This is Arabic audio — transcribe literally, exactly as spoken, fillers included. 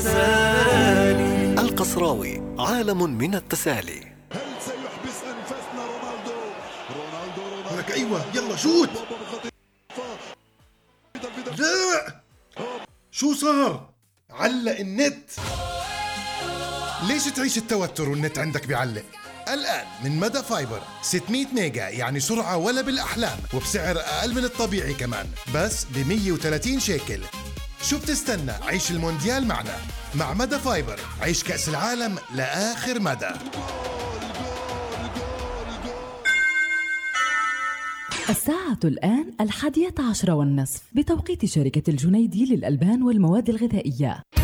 القصراوي، عالم من التسالي. هل سيحبس أنفاسنا رونالدو؟ رونالدو رونالدو لك أيوة يلا شوت. لا شو صار؟ علق النت. ليش تعيش التوتر والنت عندك بيعلق؟ الآن من مدى فايبر ستمية ميجا، يعني سرعة ولا بالأحلام، وبسعر أقل من الطبيعي كمان، بس ب مية وثلاثين شيكل. شو بتستنى؟ عيش المونديال معنا. مع مدى فايبر عيش كأس العالم لآخر مدى. الساعة الآن الحادية عشرة والنصف بتوقيت شركة الجنيدي للألبان والمواد الغذائية.